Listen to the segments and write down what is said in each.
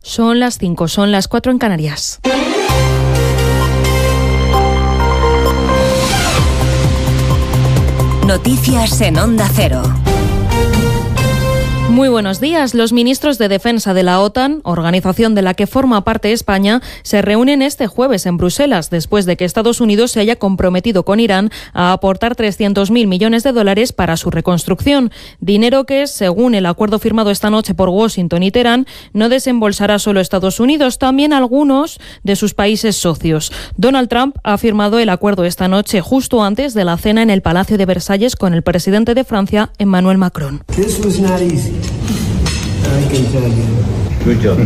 Son las 5, son las 4 en Canarias. Noticias en Onda Cero. Muy buenos días. Los ministros de Defensa de la OTAN, organización de la que forma parte España, se reúnen este jueves en Bruselas, después de que Estados Unidos se haya comprometido con Irán a aportar 300.000 millones de dólares para su reconstrucción. Dinero que, según el acuerdo firmado esta noche por Washington y Teherán, no desembolsará solo Estados Unidos, también algunos de sus países socios. Donald Trump ha firmado el acuerdo esta noche, justo antes de la cena en el Palacio de Versalles con el presidente de Francia, Emmanuel Macron. I can tell you. Good job.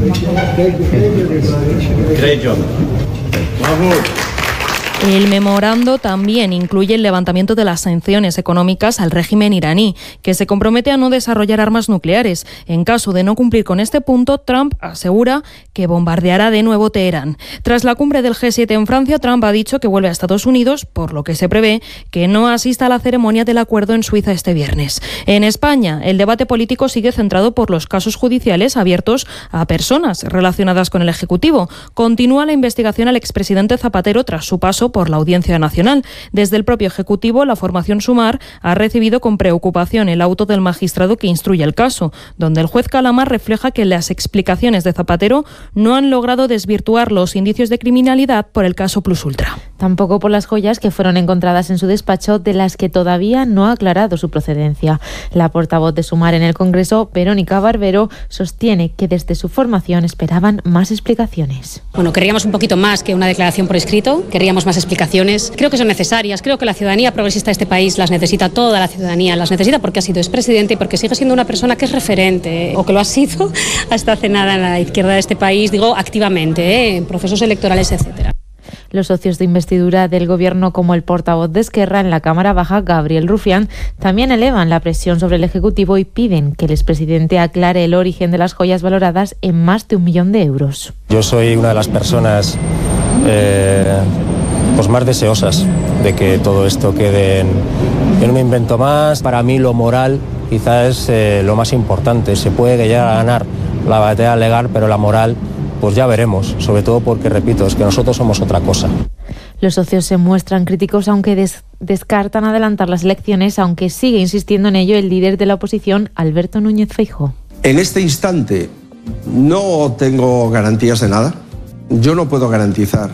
Great job. Bravo. El memorando también incluye el levantamiento de las sanciones económicas al régimen iraní, que se compromete a no desarrollar armas nucleares. En caso de no cumplir con este punto, Trump asegura que bombardeará de nuevo Teherán. Tras la cumbre del G7 en Francia, Trump ha dicho que vuelve a Estados Unidos, por lo que se prevé que no asista a la ceremonia del acuerdo en Suiza este viernes. En España, el debate político sigue centrado por los casos judiciales abiertos a personas relacionadas con el Ejecutivo. Continúa la investigación al expresidente Zapatero tras su paso por la Audiencia Nacional. Desde el propio Ejecutivo, la formación Sumar ha recibido con preocupación el auto del magistrado que instruye el caso, donde el juez Calamar refleja que las explicaciones de Zapatero no han logrado desvirtuar los indicios de criminalidad por el caso Plus Ultra. Tampoco por las joyas que fueron encontradas en su despacho, de las que todavía no ha aclarado su procedencia. La portavoz de Sumar en el Congreso, Verónica Barbero, sostiene que desde su formación esperaban más explicaciones. Bueno, querríamos un poquito más que una declaración por escrito, querríamos más explicaciones. Creo que son necesarias, creo que la ciudadanía progresista de este país las necesita, toda la ciudadanía las necesita, porque ha sido expresidente y porque sigue siendo una persona que es referente, o que lo ha sido hasta hace nada en la izquierda de este país, digo activamente, en procesos electorales, etcétera. Los socios de investidura del Gobierno, como el portavoz de Esquerra en la Cámara Baja, Gabriel Rufián, también elevan la presión sobre el Ejecutivo y piden que el expresidente aclare el origen de las joyas valoradas en más de 1 millón de euros. Yo soy una de las personas más deseosas de que todo esto quede en un invento más. Para mí lo moral quizás es lo más importante. Se puede llegar a ganar la batalla legal, pero la moral pues ya veremos, sobre todo porque, repito, es que nosotros somos otra cosa. Los socios se muestran críticos, aunque descartan adelantar las elecciones, aunque sigue insistiendo en ello el líder de la oposición, Alberto Núñez Feijóo. En este instante no tengo garantías de nada. Yo no puedo garantizar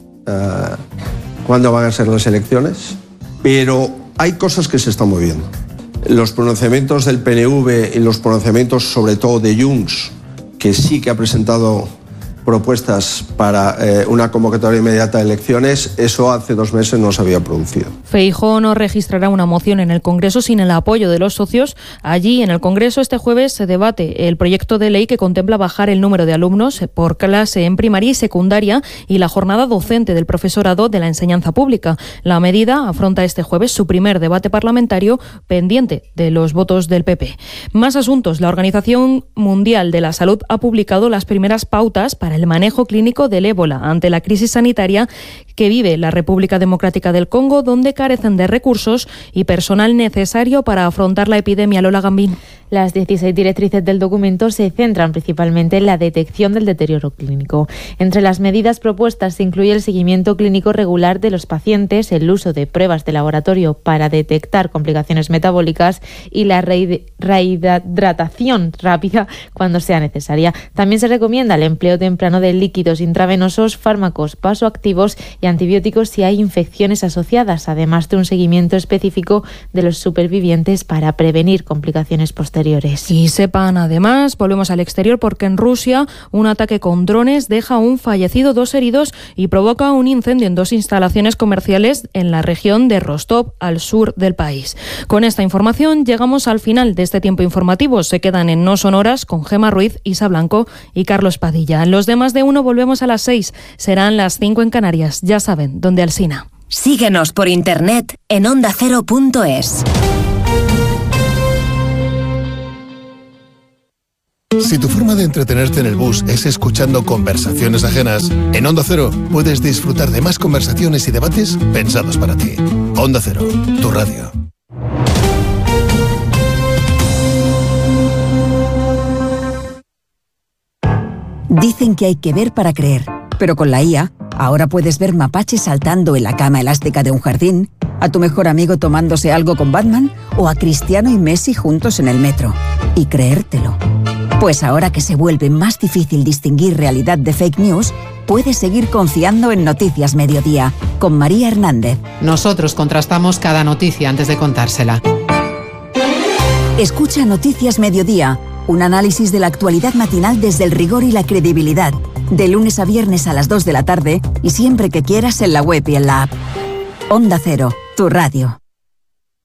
cuándo van a ser las elecciones, pero hay cosas que se están moviendo. Los pronunciamientos del PNV y los pronunciamientos sobre todo de Junts, que sí que ha presentado propuestas para una convocatoria inmediata de elecciones, eso hace 2 meses no se había producido. Feijóo no registrará una moción en el Congreso sin el apoyo de los socios. Allí, en el Congreso, este jueves se debate el proyecto de ley que contempla bajar el número de alumnos por clase en primaria y secundaria y la jornada docente del profesorado de la enseñanza pública. La medida afronta este jueves su primer debate parlamentario, pendiente de los votos del PP. Más asuntos. La Organización Mundial de la Salud ha publicado las primeras pautas para el manejo clínico del ébola ante la crisis sanitaria que vive la República Democrática del Congo, donde carecen de recursos y personal necesario para afrontar la epidemia. Lola Gambín. Las 16 directrices del documento se centran principalmente en la detección del deterioro clínico. Entre las medidas propuestas se incluye el seguimiento clínico regular de los pacientes, el uso de pruebas de laboratorio para detectar complicaciones metabólicas y la rehidratación rápida cuando sea necesaria. También se recomienda el empleo temprano de líquidos intravenosos, fármacos vasoactivos y antibióticos si hay infecciones asociadas, además de un seguimiento específico de los supervivientes para prevenir complicaciones posteriores. Y sepan además, volvemos al exterior, porque en Rusia un ataque con drones deja un fallecido, 2 heridos y provoca un incendio en 2 instalaciones comerciales en la región de Rostov, al sur del país. Con esta información llegamos al final de este tiempo informativo. Se quedan en No Son Horas con Gemma Ruiz, Isa Blanco y Carlos Padilla. Los demás de uno volvemos a las 6. Serán las 5 en Canarias. Ya saben, donde Alsina. Síguenos por internet en ondacero.es. Si tu forma de entretenerte en el bus es escuchando conversaciones ajenas, en Onda Cero puedes disfrutar de más conversaciones y debates pensados para ti. Onda Cero, tu radio. Dicen que hay que ver para creer, pero con la IA, ahora puedes ver mapaches saltando en la cama elástica de un jardín, a tu mejor amigo tomándose algo con Batman o a Cristiano y Messi juntos en el metro. Y creértelo. Pues ahora que se vuelve más difícil distinguir realidad de fake news, puedes seguir confiando en Noticias Mediodía, con María Hernández. Nosotros contrastamos cada noticia antes de contársela. Escucha Noticias Mediodía, un análisis de la actualidad matinal desde el rigor y la credibilidad. De lunes a viernes a las 2 de la tarde y siempre que quieras en la web y en la app. Onda Cero, tu radio.